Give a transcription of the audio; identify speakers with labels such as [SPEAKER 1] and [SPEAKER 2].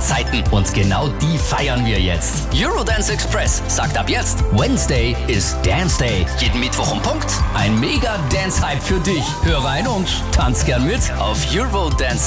[SPEAKER 1] Zeiten und genau die feiern wir jetzt. Eurodance Express sagt ab jetzt, Wednesday ist Dance Day. Jeden Mittwoch um Punkt ein mega Dance-Hype für dich. Hör rein und tanz gern mit auf Eurodance